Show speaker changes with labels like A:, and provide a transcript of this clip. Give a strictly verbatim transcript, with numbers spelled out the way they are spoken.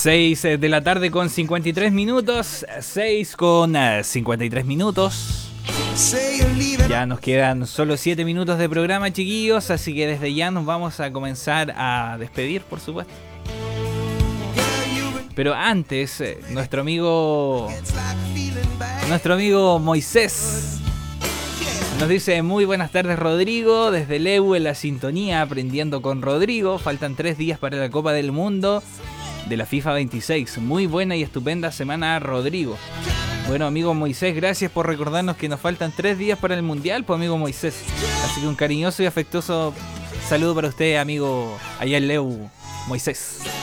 A: seis de la tarde con cincuenta y tres minutos. seis con cincuenta y tres minutos. Ya nos quedan solo siete minutos de programa, chiquillos. Así que desde ya nos vamos a comenzar a despedir, por supuesto. Pero antes, nuestro amigo... Nuestro amigo Moisés nos dice: muy buenas tardes, Rodrigo, desde Leu en la sintonía, aprendiendo con Rodrigo. Faltan tres días para la Copa del Mundo de la FIFA veintiséis. Muy buena y estupenda semana, Rodrigo. Bueno, amigo Moisés, gracias por recordarnos que nos faltan tres días para el Mundial, pues, amigo Moisés. Así que un cariñoso y afectuoso saludo para usted, amigo allá en Leu, Moisés.